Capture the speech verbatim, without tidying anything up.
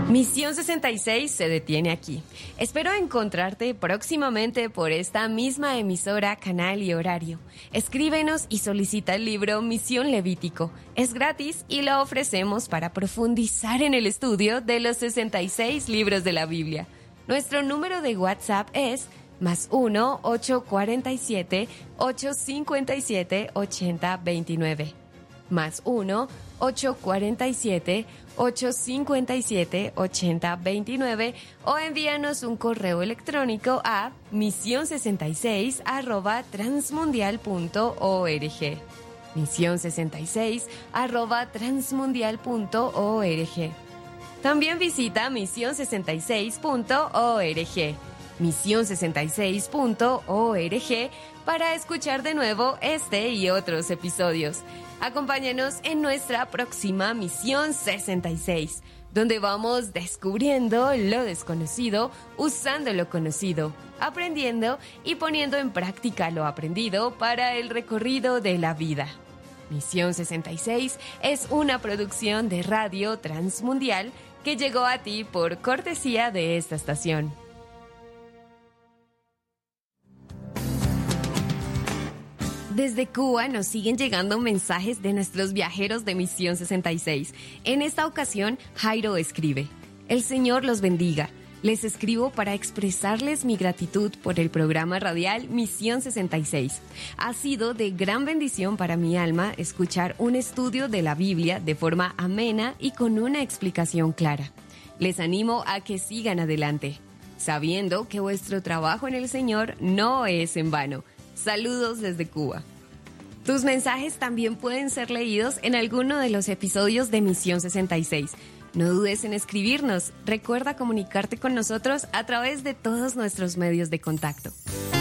Misión sesenta y seis se detiene aquí. Espero encontrarte próximamente por esta misma emisora, canal y horario. Escríbenos y solicita el libro Misión Levítico. Es gratis y lo ofrecemos para profundizar en el estudio de los sesenta y seis libros de la Biblia. Nuestro número de WhatsApp es más uno ocho cuatro siete ocho cinco siete ocho cero dos nueve. Más uno ocho cuatro siete ocho cinco siete ocho cero dos nueve o envíanos un correo electrónico a misión sesenta y seis arroba transmundial punto org. misión sesenta y seis arroba transmundial punto org. También visita misión sesenta y seis punto org. misión sesenta y seis punto org para escuchar de nuevo este y otros episodios. Acompáñanos en nuestra próxima Misión sesenta y seis, donde vamos descubriendo lo desconocido, usando lo conocido, aprendiendo y poniendo en práctica lo aprendido para el recorrido de la vida. Misión sesenta y seis es una producción de Radio Transmundial que llegó a ti por cortesía de esta estación. Desde Cuba nos siguen llegando mensajes de nuestros viajeros de Misión sesenta y seis. En esta ocasión, Jairo escribe: El Señor los bendiga. Les escribo para expresarles mi gratitud por el programa radial Misión sesenta y seis. Ha sido de gran bendición para mi alma escuchar un estudio de la Biblia de forma amena y con una explicación clara. Les animo a que sigan adelante, sabiendo que vuestro trabajo en el Señor no es en vano. Saludos desde Cuba. Tus mensajes también pueden ser leídos en alguno de los episodios de Misión sesenta y seis. No dudes en escribirnos. Recuerda comunicarte con nosotros a través de todos nuestros medios de contacto.